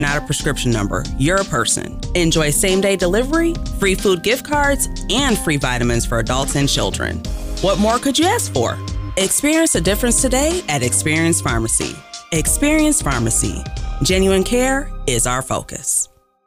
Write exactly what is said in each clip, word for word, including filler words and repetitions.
Not a prescription number. You're a person. Enjoy same-day delivery, free food gift cards, and free vitamins for adults and children. What more could you ask for? Experience a difference today at Experience Pharmacy. Experience Pharmacy. Genuine care is our focus.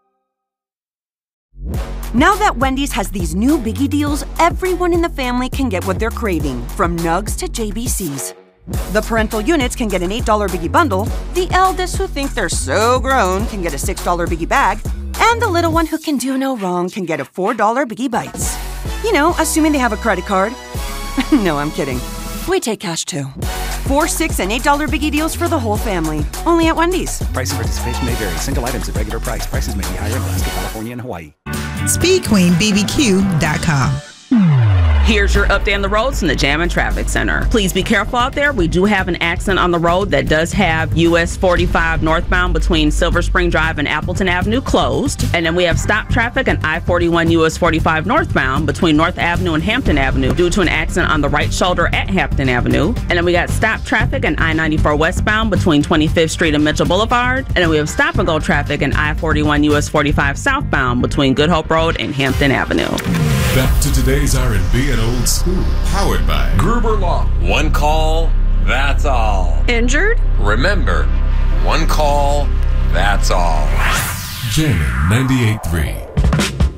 Now that Wendy's has these new biggie deals, everyone in the family can get what they're craving, from nugs to J B Cs. The parental units can get an eight dollar biggie bundle, the eldest who think they're so grown can get a six dollar biggie bag, and the little one who can do no wrong can get a four dollar biggie bites. You know, assuming they have a credit card. No, I'm kidding. We take cash too. Four, six, and eight dollar biggie deals for the whole family. Only at Wendy's. Price and participation may vary. Single items at regular price. Prices may be higher in Alaska, California, and Hawaii. speed queen b b q dot com. Here's your update on the roads from the Jam and Traffic Center. Please be careful out there. We do have an accident on the road that does have U S forty-five northbound between Silver Spring Drive and Appleton Avenue closed. And then we have stop traffic on I forty-one U S forty-five northbound between North Avenue and Hampton Avenue due to an accident on the right shoulder at Hampton Avenue. And then we got stop traffic on I ninety-four westbound between twenty-fifth Street and Mitchell Boulevard. And then we have stop and go traffic on I forty-one U S forty-five southbound between Good Hope Road and Hampton Avenue. Back to today's R and B and old school. Powered by Gruber Law. One call, that's all. Injured? Remember, one call, that's all. Jam ninety-eight point three.